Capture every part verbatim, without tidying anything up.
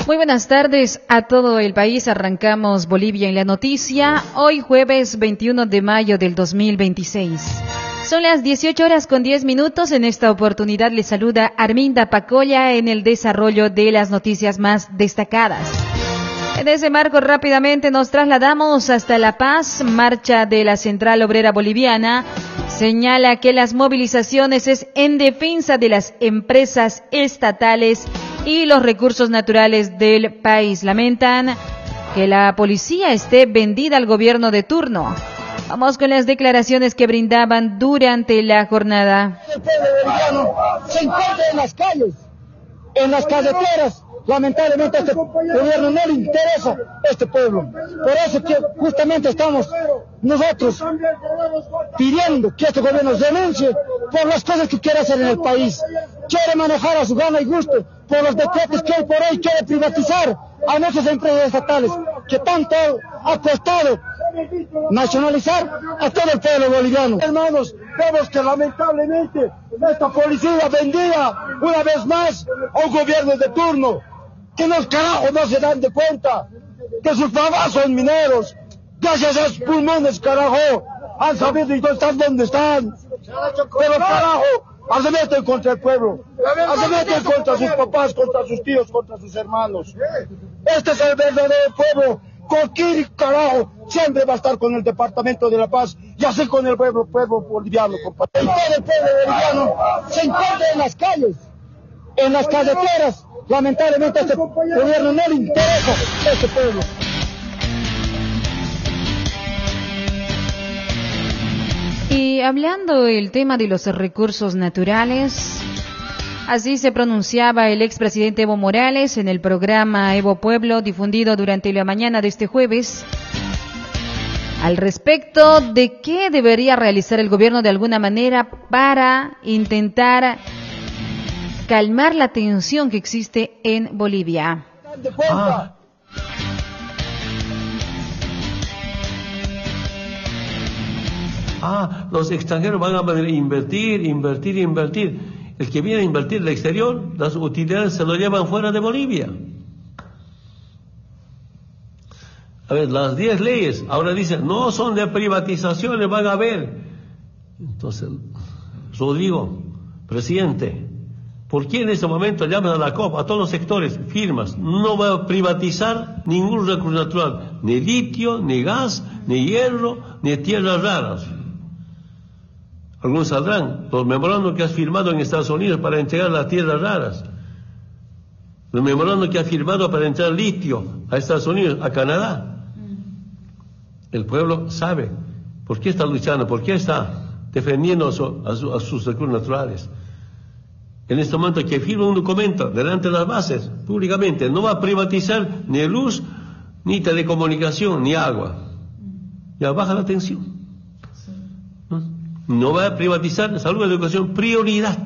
Muy buenas tardes a todo el país. Arrancamos Bolivia en la noticia. Hoy jueves veintiuno de mayo del dos mil veintiséis. Son las dieciocho horas con diez minutos. En esta oportunidad les saluda Arminda Pacolla en el desarrollo de las noticias más destacadas. En ese marco rápidamente nos trasladamos hasta La Paz. Marcha de la Central Obrera Boliviana señala que las movilizaciones es en defensa de las empresas estatales y los recursos naturales del país. Lamentan que la policía esté vendida al gobierno de turno. Vamos con las declaraciones que brindaban durante la jornada. El pueblo boliviano se encuentra en las calles, en las carreteras. Lamentablemente a este gobierno no le interesa este pueblo. Por eso que justamente estamos nosotros pidiendo que este gobierno renuncie por las cosas que quiere hacer en el país. Quiere manejar a su gana y gusto por los decretos que hoy por hoy quiere privatizar a nuestras empresas estatales, que tanto ha costado nacionalizar a todo el pueblo boliviano. Hermanos, vemos que lamentablemente esta policía vendida una vez más a un gobierno de turno, que los carajos no se dan de cuenta que sus papás son mineros, gracias a sus pulmones, carajo, han sabido y no están donde están, pero carajo, arremeten contra el pueblo, arremeten contra sus papás, contra sus tíos, contra sus hermanos. Este es el verdadero pueblo. Cualquier carajo siempre va a estar con el Departamento de La Paz y así con el pueblo, pueblo boliviano, compadre. Y todo el pueblo boliviano se encuentra en las calles, en las carreteras. Lamentablemente a este gobierno no le interesa este pueblo. Y hablando el tema de los recursos naturales, así se pronunciaba el expresidente Evo Morales en el programa Evo Pueblo, difundido durante la mañana de este jueves, al respecto de qué debería realizar el gobierno de alguna manera para intentar calmar la tensión que existe en Bolivia. Ah. Ah, los extranjeros van a invertir, invertir, invertir. El que viene a invertir en el exterior, las utilidades se lo llevan fuera de Bolivia. A ver, las diez leyes, ahora dicen, no son de privatizaciones, van a ver. Entonces, Rodrigo, presidente, ¿por qué en este momento llaman a la C O P, a todos los sectores, firmas? No va a privatizar ningún recurso natural, ni litio, ni gas, ni hierro, ni tierras raras. Algunos saldrán, los memorandos que has firmado en Estados Unidos para entregar las tierras raras, los memorandos que has firmado para entregar litio a Estados Unidos, a Canadá. El pueblo sabe por qué está luchando, por qué está defendiendo a, su, a, su, a sus recursos naturales. En este momento que firma un documento delante de las bases, públicamente, no va a privatizar ni luz, ni telecomunicación, ni agua. Ya baja la tensión. ¿No? No va a privatizar salud y educación, prioridad.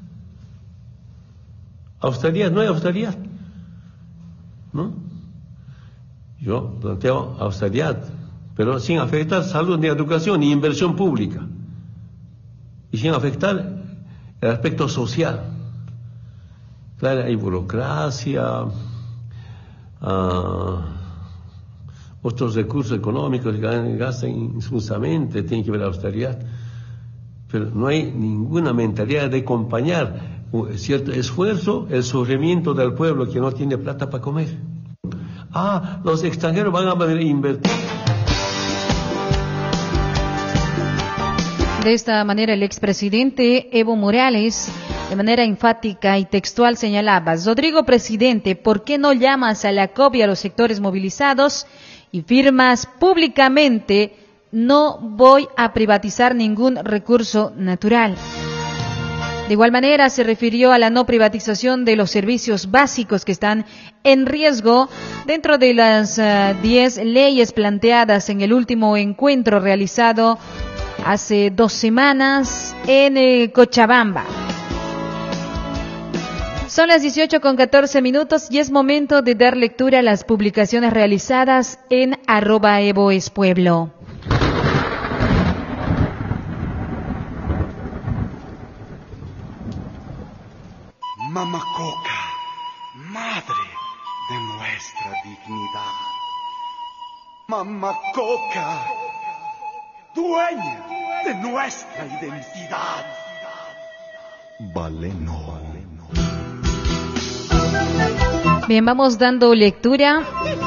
Austeridad, no hay austeridad. ¿No? Yo planteo austeridad, pero sin afectar salud ni educación ni inversión pública. Y sin afectar el aspecto social. Claro, hay burocracia, uh, otros recursos económicos que gastan injustamente, tienen que ver la austeridad. Pero no hay ninguna mentalidad de acompañar un cierto esfuerzo, el sufrimiento del pueblo que no tiene plata para comer. Ah, los extranjeros van a invertir. De esta manera, el expresidente Evo Morales, de manera enfática y textual, señalaba: Rodrigo, presidente, ¿por qué no llamas a la C O P y a los sectores movilizados y firmas públicamente no voy a privatizar ningún recurso natural? De igual manera, se refirió a la no privatización de los servicios básicos que están en riesgo dentro de las diez uh, leyes planteadas en el último encuentro realizado hace dos semanas en eh, Cochabamba. Son las dieciocho con catorce minutos y es momento de dar lectura a las publicaciones realizadas en arroba Evo es Pueblo. Mamacoca, madre, de nuestra dignidad. Mamá Coca, dueña de nuestra identidad. Valeno. Bien, vamos dando lectura.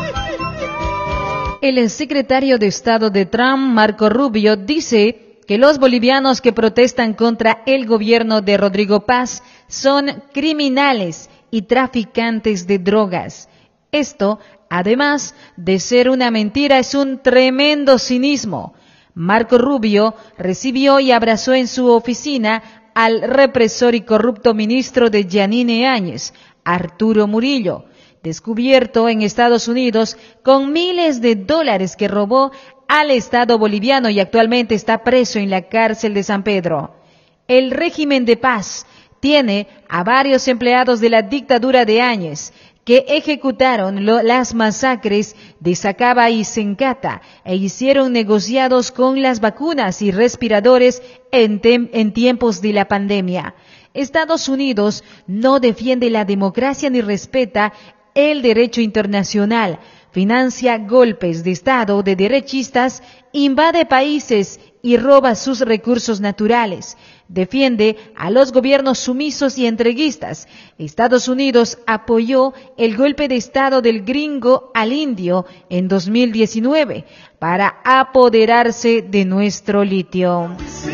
El secretario de Estado de Trump, Marco Rubio, dice que los bolivianos que protestan contra el gobierno de Rodrigo Paz son criminales y traficantes de drogas. Esto, además de ser una mentira, es un tremendo cinismo. Marco Rubio recibió y abrazó en su oficina al represor y corrupto ministro de Yanine Áñez, Arturo Murillo, descubierto en Estados Unidos con miles de dólares que robó al Estado boliviano y actualmente está preso en la cárcel de San Pedro. El régimen de Paz tiene a varios empleados de la dictadura de Áñez que ejecutaron lo, las masacres de Sacaba y Sencata e hicieron negociados con las vacunas y respiradores en, tem, en tiempos de la pandemia. Estados Unidos no defiende la democracia ni respeta el derecho internacional, financia golpes de Estado de derechistas, invade países y roba sus recursos naturales. Defiende a los gobiernos sumisos y entreguistas. Estados Unidos apoyó el golpe de Estado del gringo al indio en dos mil diecinueve para apoderarse de nuestro litio.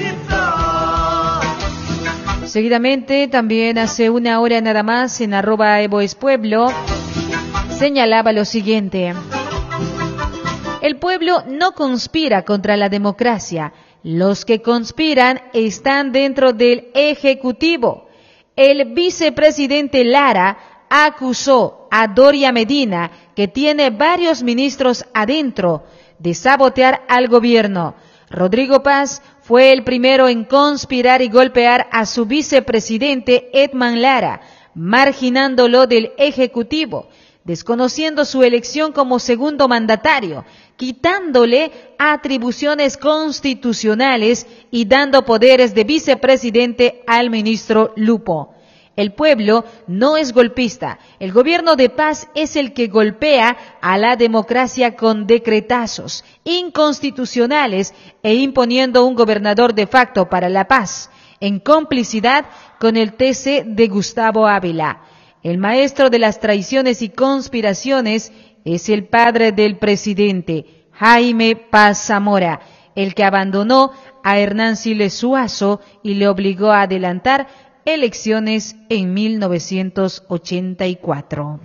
Seguidamente, también hace una hora nada más, en arroba Evo es Pueblo, señalaba lo siguiente: el pueblo no conspira contra la democracia. Los que conspiran están dentro del Ejecutivo. El vicepresidente Lara acusó a Doria Medina, que tiene varios ministros adentro, de sabotear al gobierno. Rodrigo Paz fue el primero en conspirar y golpear a su vicepresidente Edman Lara, marginándolo del Ejecutivo, desconociendo su elección como segundo mandatario, quitándole atribuciones constitucionales y dando poderes de vicepresidente al ministro Lupo. El pueblo no es golpista. El gobierno de Paz es el que golpea a la democracia con decretazos inconstitucionales e imponiendo un gobernador de facto para la paz, en complicidad con el T C de Gustavo Ávila. El maestro de las traiciones y conspiraciones es el padre del presidente, Jaime Paz Zamora, el que abandonó a Hernán Siles Suazo y le obligó a adelantar elecciones en mil novecientos ochenta y cuatro.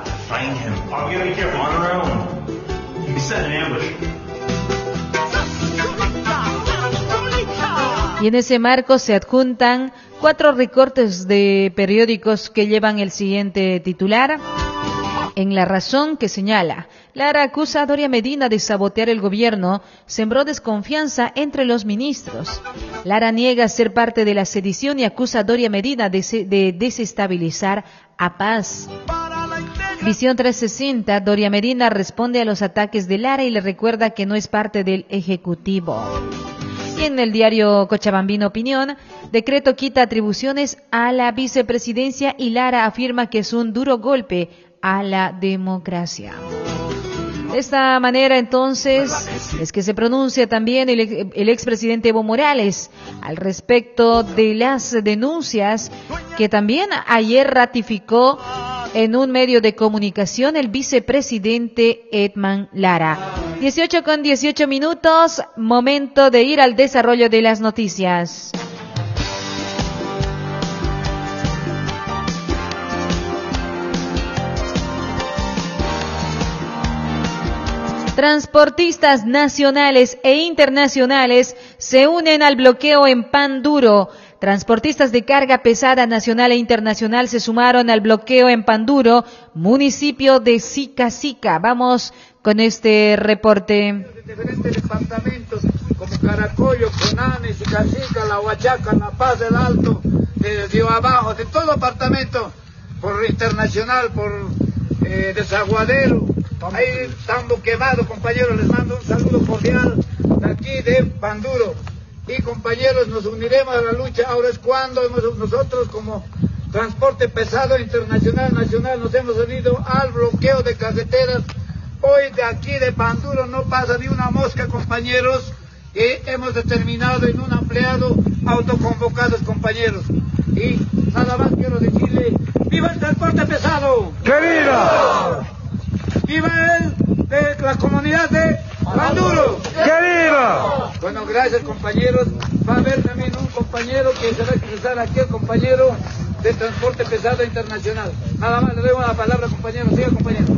Y en ese marco se adjuntan cuatro recortes de periódicos que llevan el siguiente titular. En La Razón, que señala: Lara acusa a Doria Medina de sabotear el gobierno, sembró desconfianza entre los ministros. Lara niega ser parte de la sedición y acusa a Doria Medina de, se, de desestabilizar a Paz. Visión trescientos sesenta, Doria Medina responde a los ataques de Lara y le recuerda que no es parte del Ejecutivo. Y en el diario Cochabambino Opinión, decreto quita atribuciones a la vicepresidencia y Lara afirma que es un duro golpe a la democracia. De esta manera, entonces, es que se pronuncia también el, el expresidente Evo Morales al respecto de las denuncias que también ayer ratificó en un medio de comunicación el vicepresidente Edman Lara. dieciocho con dieciocho minutos, momento de ir al desarrollo de las noticias. Transportistas nacionales e internacionales se unen al bloqueo en Pan Duro. Transportistas de carga pesada nacional e internacional se sumaron al bloqueo en Pan Duro, municipio de Sica Sica. Vamos con este reporte. De diferentes departamentos como Caracollo, Coname, Sica Sica, La Huachaca, La Paz del Alto, de Río Abajo, de todo departamento, por internacional, por eh, Desaguadero. Ahí estamos quemados, compañeros, les mando un saludo cordial de aquí de Pan Duro. Y compañeros, nos uniremos a la lucha. Ahora es cuando hemos, nosotros como transporte pesado internacional, nacional, nos hemos unido al bloqueo de carreteras. Hoy de aquí de Panduro no pasa ni una mosca, compañeros, y hemos determinado en un ampliado autoconvocados, compañeros. Y nada más quiero decirle, ¡viva el transporte pesado! ¡Que viva! ¡Viva el de la comunidad de Panduro! ¡Que viva! Bueno, gracias, compañeros. Va a haber también un compañero que se va a expresar aquí, el compañero de transporte pesado internacional. Nada más le doy una palabra, compañero. Siga, compañero.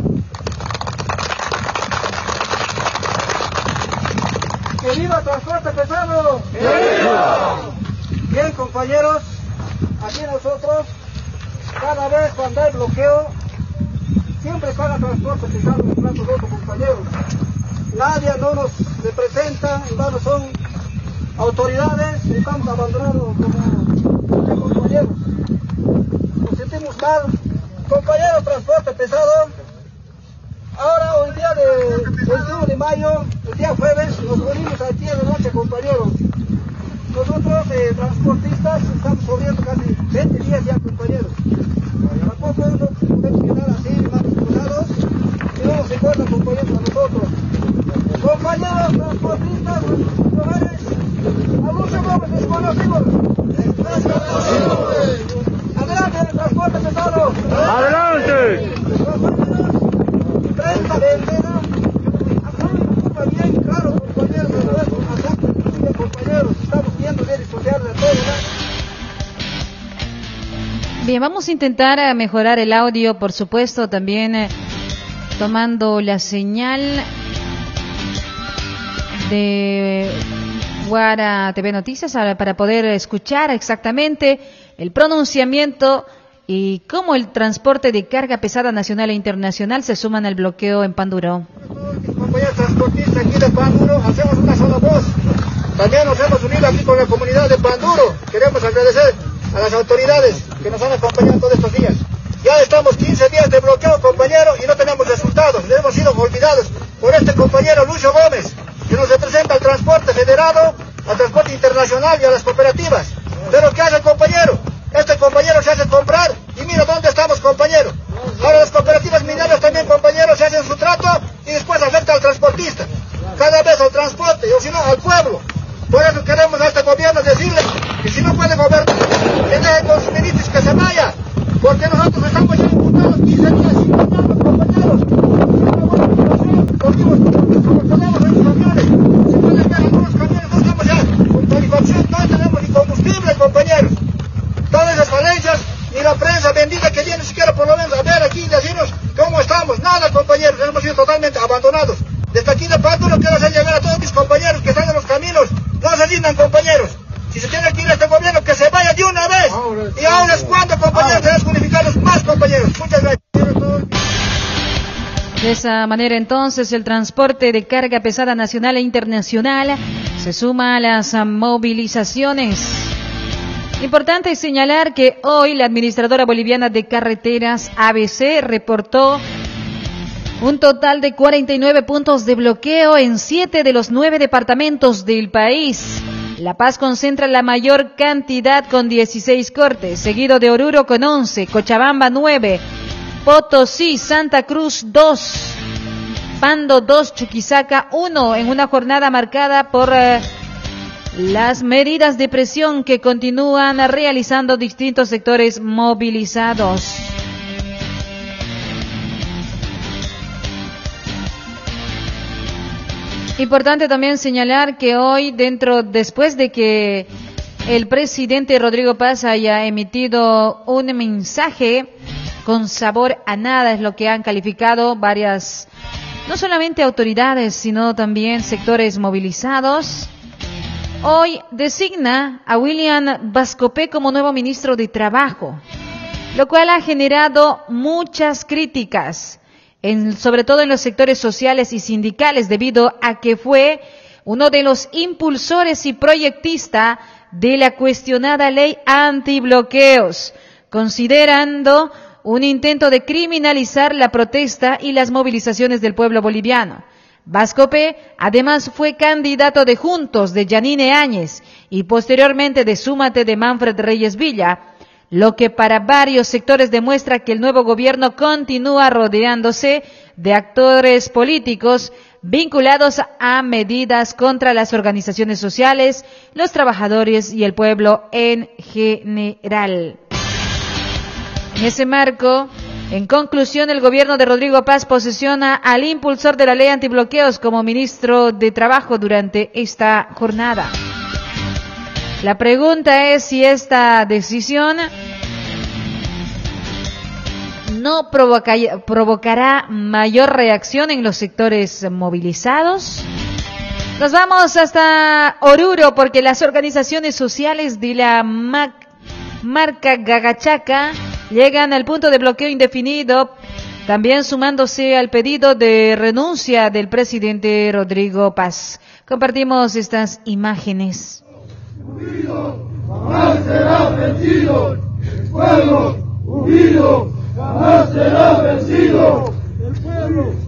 ¡Que viva transporte pesado! ¡Que viva! Bien, compañeros, aquí nosotros, cada vez cuando hay bloqueo, siempre paga transporte pesado los platos rotos, compañeros. Nadie no nos representa, no son autoridades, estamos abandonados como compañeros. Nos sentimos mal. Compañeros, transporte pesado. Ahora, hoy día de veintiuno de mayo, el día jueves, nos unimos aquí de la noche, compañeros. Nosotros, eh, transportistas, estamos corriendo casi veinte días ya, compañeros. Tampoco no podemos quedar así, más descuidados, si no nos importa, compañeros, a nosotros. Compañeros transportistas, lugares, a Lucio Gómez, desconocidos. Adelante, el transporte pesado. ¡Adelante! treinta de enero, acá me ocupa bien claro, compañeros, compañeros, estamos viendo bien disfrutar de todo, ¿no? Bien, vamos a intentar eh, mejorar el audio, por supuesto, también eh, tomando la señal de Guara T V Noticias para poder escuchar exactamente el pronunciamiento y cómo el transporte de carga pesada nacional e internacional se suman al bloqueo en Panduro. Compañeros transportistas aquí de Panduro, hacemos una sola voz. También nos hemos unido aquí con la comunidad de Panduro. Queremos agradecer a las autoridades que nos han acompañado todos estos días. Ya estamos quince días de bloqueo, compañero, y no tenemos resultados. Hemos sido olvidados por este compañero Lucio Gómez, que nos representa al transporte federado, al transporte internacional y a las cooperativas. Pero ¿qué hace el compañero? Este compañero se hace comprar y mira dónde estamos, compañero. Ahora las cooperativas mineras también, compañeros, se hacen su trato y después afecta al transportista. Cada vez al transporte, o si no, al pueblo. Por eso queremos a este gobierno decirle que si no puede gobernar, que deje con sus ministros que se vaya. Porque nosotros estamos ya imputados quince días sin ganarnos, compañeros. Como tenemos en los camiones, si pueden ver algunos camiones, no estamos ya con calefacción, no tenemos ni combustible, compañeros. Todas esas falencias, ni la prensa bendita que viene siquiera por lo menos a ver aquí y decirnos cómo estamos. Nada, compañeros, hemos sido totalmente abandonados. Desde aquí de Panduro quiero hacer llegar a todos mis compañeros que están en los caminos. No se rindan, compañeros. Si se tiene que ir este gobierno, que se vaya de una vez. Y ahora es cuando, compañeros, tenemos que unificarlos más, compañeros. Muchas gracias. De esa manera, entonces, el transporte de carga pesada nacional e internacional se suma a las movilizaciones. Importante señalar que hoy la Administradora Boliviana de Carreteras, A B C, reportó un total de cuarenta y nueve puntos de bloqueo en siete de los nueve departamentos del país. La Paz concentra la mayor cantidad con dieciséis cortes, seguido de Oruro con once, Cochabamba nueve, Potosí, Santa Cruz dos, Pando dos, Chuquisaca uno, en una jornada marcada por eh, las medidas de presión que continúan realizando distintos sectores movilizados. Importante también señalar que hoy, dentro, después de que el presidente Rodrigo Paz haya emitido un mensaje con sabor a nada, es lo que han calificado varias, no solamente autoridades, sino también sectores movilizados, hoy designa a William Vascopé como nuevo ministro de Trabajo, lo cual ha generado muchas críticas. En, sobre todo en los sectores sociales y sindicales, debido a que fue uno de los impulsores y proyectistas de la cuestionada ley antibloqueos, considerando un intento de criminalizar la protesta y las movilizaciones del pueblo boliviano. Vascopé además fue candidato de Juntos de Yanine Áñez y posteriormente de Súmate de Manfred Reyes Villa, lo que para varios sectores demuestra que el nuevo gobierno continúa rodeándose de actores políticos vinculados a medidas contra las organizaciones sociales, los trabajadores y el pueblo en general. En ese marco, en conclusión, el gobierno de Rodrigo Paz posesiona al impulsor de la ley antibloqueos como ministro de Trabajo durante esta jornada. La pregunta es si esta decisión no provoca, provocará mayor reacción en los sectores movilizados. Nos vamos hasta Oruro porque las organizaciones sociales de la Mac, marca Gagachaca llegan al punto de bloqueo indefinido, también sumándose al pedido de renuncia del presidente Rodrigo Paz. Compartimos estas imágenes. Unido, jamás será vencido. El pueblo unido jamás será vencido. El pueblo